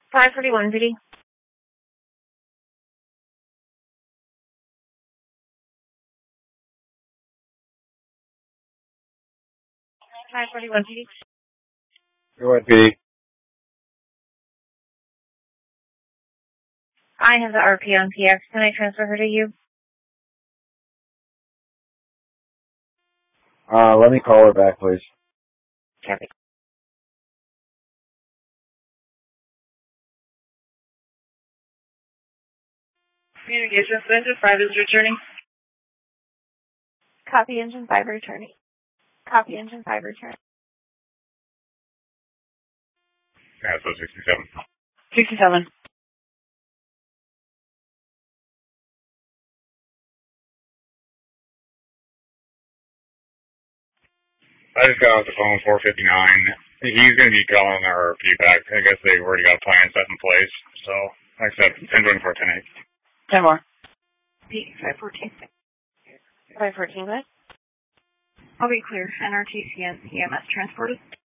541 PD. PD. Go ahead, PD. I have the RP on PX. Can I transfer her to you? Let me call her back, please. Copy. Communications, Engine 5 is returning. Copy, Engine 5 returning. Copy, Engine 5 returning. Yeah, so 67. 67. I just got off the phone with 459. He's going to be calling our feedback. I guess they've already got a plan set in place. So, like I said, 10-24, 10-8. 10 more. P 514. 514, what? I'll be clear. NRTCN EMS transported.